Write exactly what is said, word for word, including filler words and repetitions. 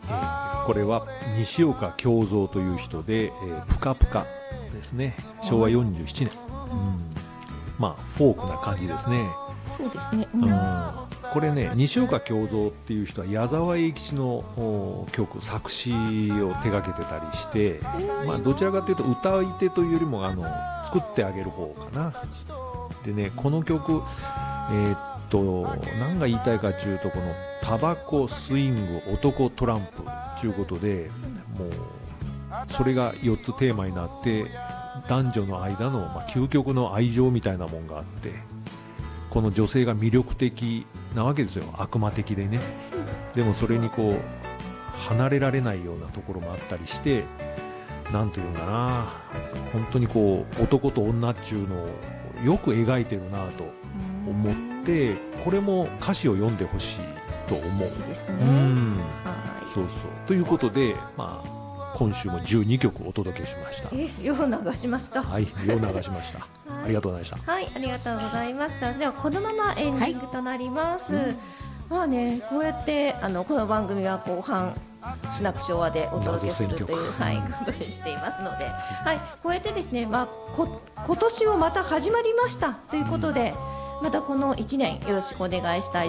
えー、これは西岡京三という人で、えー、ぷかぷかですね。しょうわよんじゅうななねん、うん、まあフォークな感じですね。 そうですね、うん、 うん、これね、西岡京三っていう人は矢沢永吉の曲作詞を手掛けてたりして、まあ、どちらかというと歌い手というよりもあの作ってあげる方かな。でね、この曲、えー、っと何が言いたいかというと、このタバコ、スイング、男、トランプということで、もうそれがよっつテーマになって、男女の間の、まあ、究極の愛情みたいなもんがあって、この女性が魅力的なわけですよ、悪魔的でね。でもそれにこう離れられないようなところもあったりして、なんというんかな、本当にこう男と女っちゅうのをよく描いてるなと思って、これも歌詞を読んでほしいと思う。 いいですね。 うん、 はい、 そうそうということで、まあ今週もじゅうにきょくお届けしました。 え、よう流しました。 はい、よう流しました。はい、ありがとうございました。 はい、ありがとうございました。ではこのままエンディングとなります。はい、うん、まあね、こうやってあのこの番組は後半スナック昭和でお届けするという、はい、ことにしていますので、はい、こうやってですね、まあこ今年もまた始まりましたということで、またこのいちねんよろしくお願いしたい